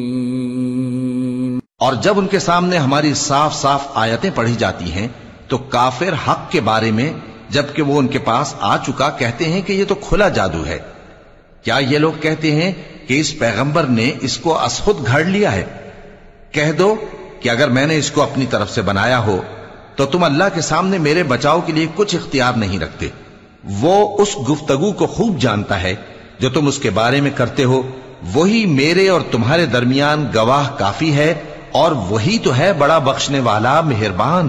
और जब उनके सामने हमारी साफ साफ आयतें पढ़ी जाती हैं तो काफिर हक के बारे में, जबकि वो उनके पास आ चुका, कहते हैं कि ये तो खुला जादू है। क्या ये लोग कहते हैं कि इस पैगंबर ने इसको असखुद घड़ लिया है? कह दो कि अगर मैंने इसको अपनी तरफ से बनाया हो तो तुम अल्लाह के सामने मेरे बचाव के लिए कुछ इख्तियार नहीं रखते। वो उस गुफ्तगू को खूब जानता है जो तुम उसके बारे में करते हो। वही मेरे और तुम्हारे दरमियान गवाह काफी है और वही तो है बड़ा बख्शने वाला, मेहरबान।